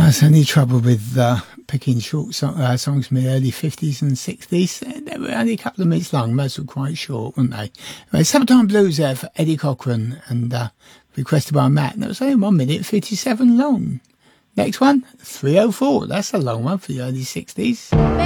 It's only trouble with picking short songs from the early 50s and 60s. They were only a couple of minutes long. Most were quite short, weren't they? Anyway, Summertime Blues there for Eddie Cochran and requested by Matt. And it was only 1 minute 57 long. Next one, 3:04. That's a long one for the early 60s.